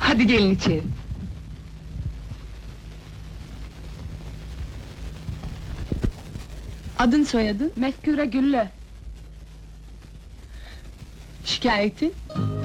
Hadi gelin içeri. Adın soyadın? Meskure Gülle. Şikayetin?